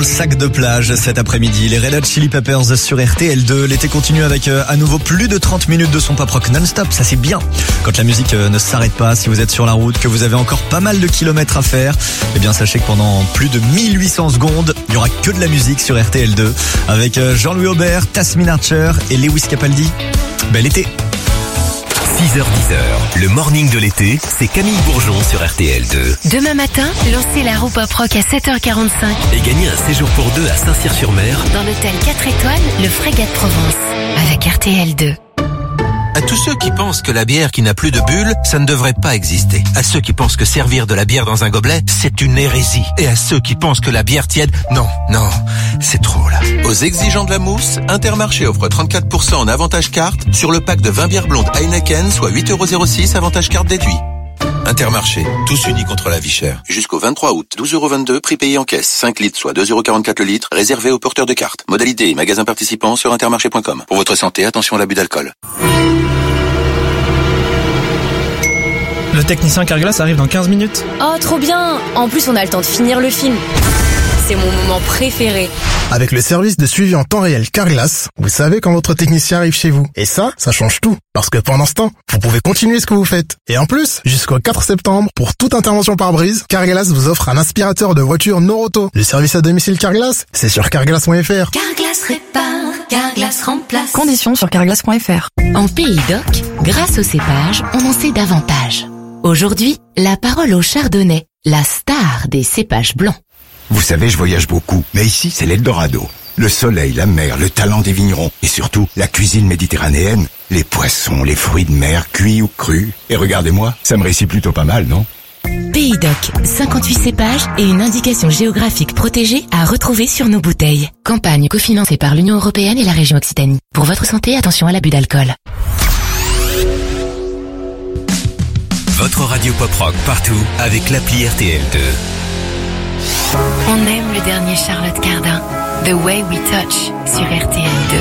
le sac de plage cet après-midi. Les Red Hot Chili Peppers sur RTL2. L'été continue avec à nouveau plus de 30 minutes de son pop rock non-stop. Ça c'est bien. Quand la musique ne s'arrête pas, si vous êtes sur la route, que vous avez encore pas mal de kilomètres à faire, eh bien sachez que pendant plus de 1800 secondes, il y aura que de la musique sur RTL2 avec Jean-Louis Aubert, Tasmin Archer et Lewis Capaldi. Bel été. 6h-10h, le morning de l'été, c'est Camille Bourgeon sur RTL2. Demain matin, lancez la roue pop rock à 7h45. Et gagnez un séjour pour deux à Saint-Cyr-sur-Mer. Dans l'hôtel 4 étoiles, le Frégate Provence. Avec RTL2. À tous ceux qui pensent que la bière qui n'a plus de bulles, ça ne devrait pas exister. À ceux qui pensent que servir de la bière dans un gobelet, c'est une hérésie. Et à ceux qui pensent que la bière tiède, non, c'est trop là. Aux exigeants de la mousse, Intermarché offre 34% en avantage carte sur le pack de 20 bières blondes Heineken, soit 8,06€ avantage carte déduit. Intermarché, tous unis contre la vie chère. Jusqu'au 23 août, 12,22€, prix payé en caisse. 5 litres, soit 2,44€ le litre, réservé aux porteurs de cartes. Modalité et magasins participants sur intermarché.com. Pour votre santé, attention à l'abus d'alcool. Le technicien Carglass arrive dans 15 minutes. Oh, trop bien! En plus, on a le temps de finir le film. C'est mon moment préféré. Avec le service de suivi en temps réel Carglass, vous savez quand votre technicien arrive chez vous. Et ça change tout. Parce que pendant ce temps, vous pouvez continuer ce que vous faites. Et en plus, jusqu'au 4 septembre, pour toute intervention par brise, Carglass vous offre un aspirateur de voiture Noroto. Le service à domicile Carglass, c'est sur carglass.fr. Carglass répare, Carglass remplace. Conditions sur carglass.fr. En Pays d'Oc, grâce au cépage, on en sait davantage. Aujourd'hui, la parole au chardonnay, la star des cépages blancs. Vous savez, je voyage beaucoup, mais ici, c'est l'Eldorado. Le soleil, la mer, le talent des vignerons et surtout, la cuisine méditerranéenne, les poissons, les fruits de mer, cuits ou crus. Et regardez-moi, ça me réussit plutôt pas mal, non? Pays d'Oc, 58 cépages et une indication géographique protégée à retrouver sur nos bouteilles. Campagne cofinancée par l'Union européenne et la région Occitanie. Pour votre santé, attention à l'abus d'alcool. Votre radio pop rock partout avec l'appli RTL2. On aime le dernier Charlotte Cardin, The Way We Touch, sur RTL2.